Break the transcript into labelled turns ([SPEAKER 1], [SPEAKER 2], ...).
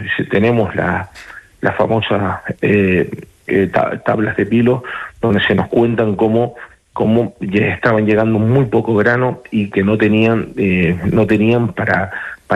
[SPEAKER 1] tenemos la famosa tablas de Pilo, donde se nos cuentan cómo ya estaban llegando muy poco grano y que no tenían